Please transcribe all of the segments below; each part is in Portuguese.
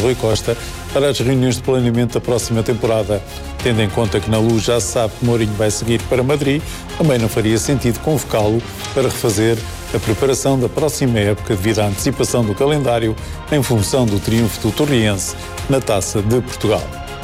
Rui Costa para as reuniões de planeamento da próxima temporada. Tendo em conta que na Luz já se sabe que Mourinho vai seguir para Madrid, também não faria sentido convocá-lo para refazer a preparação da próxima época devido à antecipação do calendário em função do triunfo do Torriense na Taça de Portugal.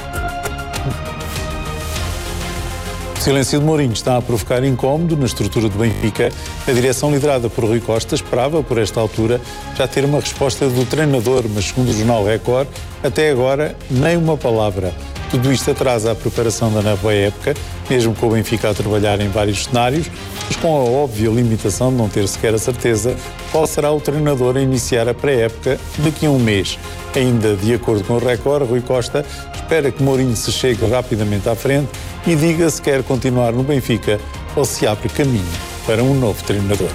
O silêncio de Mourinho está a provocar incómodo na estrutura do Benfica. A direção liderada por Rui Costa esperava, por esta altura, já ter uma resposta do treinador, mas segundo o jornal Record, até agora nem uma palavra. Tudo isto atrasa a preparação da nova época, mesmo com o Benfica a trabalhar em vários cenários, mas com a óbvia limitação de não ter sequer a certeza qual será o treinador a iniciar a pré-época daqui a um mês. Ainda de acordo com o Record, Rui Costa espera que Mourinho se chegue rapidamente à frente e diga se quer continuar no Benfica ou se abre caminho para um novo treinador.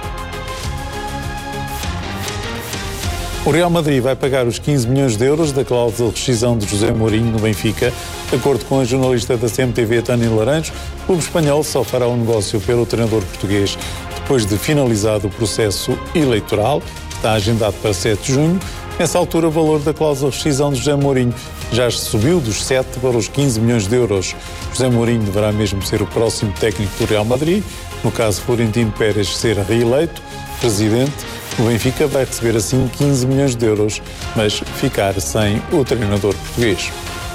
O Real Madrid vai pagar os 15 milhões de euros da cláusula de rescisão de José Mourinho no Benfica. De acordo com a jornalista da CMTV, Tânia Laranjo, o clube espanhol só fará um negócio pelo treinador português depois de finalizado o processo eleitoral, que está agendado para 7 de junho. Nessa altura, o valor da cláusula de rescisão de José Mourinho já subiu dos 7 para os 15 milhões de euros. José Mourinho deverá mesmo ser o próximo técnico do Real Madrid. No caso de Florentino Pérez ser reeleito presidente, o Benfica vai receber assim 15 milhões de euros, mas ficar sem o treinador português.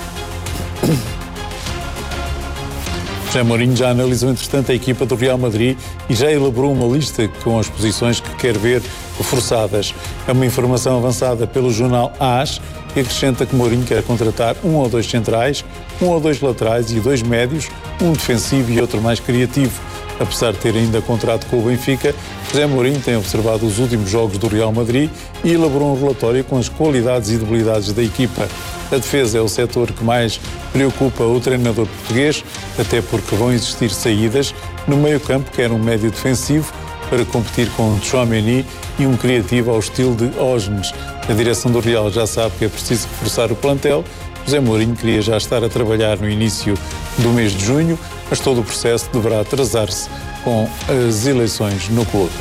José Mourinho já analisou, entretanto, a equipa do Real Madrid e já elaborou uma lista com as posições que quer ver reforçadas. É uma informação avançada pelo jornal AS, que acrescenta que Mourinho quer contratar 1 ou 2 centrais, 1 ou 2 laterais e 2 médios, um defensivo e outro mais criativo. Apesar de ter ainda contrato com o Benfica, José Mourinho tem observado os últimos jogos do Real Madrid e elaborou um relatório com as qualidades e debilidades da equipa. A defesa é o setor que mais preocupa o treinador português, até porque vão existir saídas. No meio-campo, quer um médio defensivo para competir com Tchouaméni e um criativo ao estilo de Osnes. A direção do Real já sabe que é preciso reforçar o plantel. José Mourinho queria já estar a trabalhar no início do mês de junho, mas todo o processo deverá atrasar-se com as eleições no clube.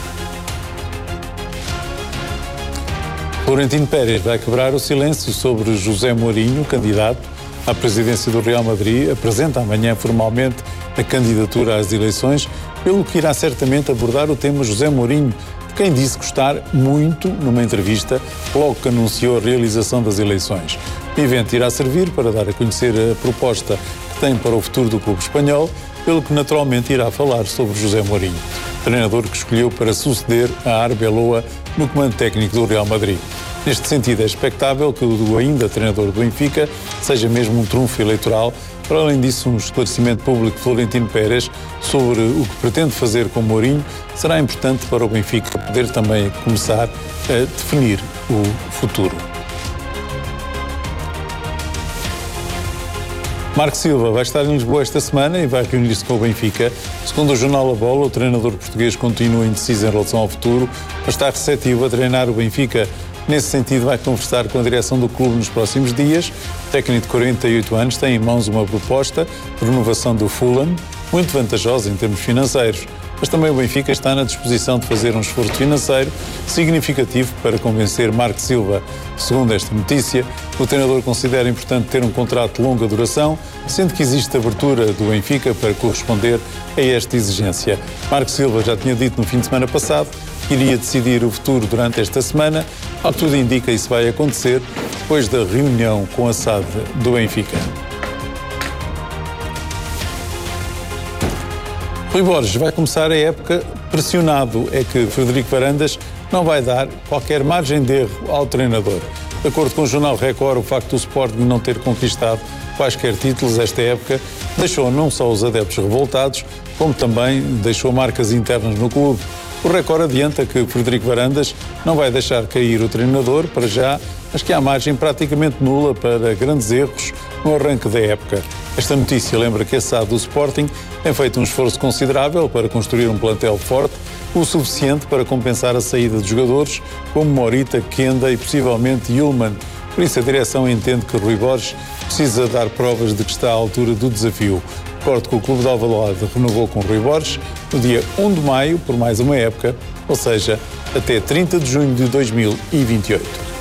Florentino Pérez vai quebrar o silêncio sobre José Mourinho, candidato à presidência do Real Madrid. Apresenta amanhã formalmente a candidatura às eleições, pelo que irá certamente abordar o tema José Mourinho, de quem disse gostar muito numa entrevista logo que anunciou a realização das eleições. O evento irá servir para dar a conhecer a proposta que tem para o futuro do clube espanhol, pelo que naturalmente irá falar sobre José Mourinho, treinador que escolheu para suceder a Arbeloa no comando técnico do Real Madrid. Neste sentido, é expectável que o ainda treinador do Benfica seja mesmo um trunfo eleitoral. Para além disso, um esclarecimento público de Florentino Pérez sobre o que pretende fazer com Mourinho será importante para o Benfica poder também começar a definir o futuro. Marco Silva vai estar em Lisboa esta semana e vai reunir-se com o Benfica. Segundo o jornal A Bola, o treinador português continua indeciso em relação ao futuro, mas está receptivo a treinar o Benfica. Nesse sentido, vai conversar com a direção do clube nos próximos dias. O técnico de 48 anos tem em mãos uma proposta de renovação do Fulham, muito vantajosa em termos financeiros. Mas também o Benfica está na disposição de fazer um esforço financeiro significativo para convencer Marco Silva. Segundo esta notícia, o treinador considera importante ter um contrato de longa duração, sendo que existe abertura do Benfica para corresponder a esta exigência. Marco Silva já tinha dito no fim de semana passado que iria decidir o futuro durante esta semana. Ao que tudo indica, isso vai acontecer depois da reunião com a SAD do Benfica. Rui Borges vai começar a época pressionado. É que Frederico Varandas não vai dar qualquer margem de erro ao treinador. De acordo com o jornal Record, o facto do Sporting não ter conquistado quaisquer títulos esta época deixou não só os adeptos revoltados, como também deixou marcas internas no clube. O Record adianta que Frederico Varandas não vai deixar cair o treinador para já, mas que há margem praticamente nula para grandes erros no arranque da época. Esta notícia lembra que a SAD do Sporting tem feito um esforço considerável para construir um plantel forte, o suficiente para compensar a saída de jogadores como Morita, Kenda e possivelmente Yulman. Por isso a direção entende que Rui Borges precisa dar provas de que está à altura do desafio. Recordo que o Clube de Alvalade renovou com Rui Borges no dia 1 de maio por mais uma época, ou seja, até 30 de junho de 2028.